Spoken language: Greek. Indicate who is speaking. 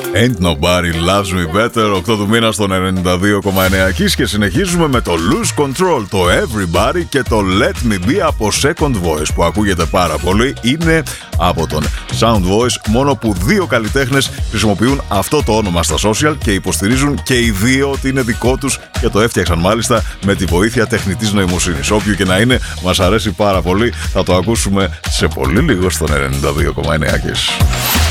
Speaker 1: Ain't nobody loves me better. 8 του μήνα στον 92,9 Kiss και συνεχίζουμε με το Lose Control, το Everybody και το Let Me Be από Second Voice που ακούγεται πάρα πολύ. Είναι από τον Sound Voice, μόνο που δύο καλλιτέχνες χρησιμοποιούν αυτό το όνομα στα social και υποστηρίζουν και οι δύο ότι είναι δικό τους και το έφτιαξαν μάλιστα με τη βοήθεια τεχνητής νοημοσύνης. Όποιο και να είναι, μας αρέσει πάρα πολύ. Θα το ακούσουμε σε πολύ λίγο στον 92,9 Kiss.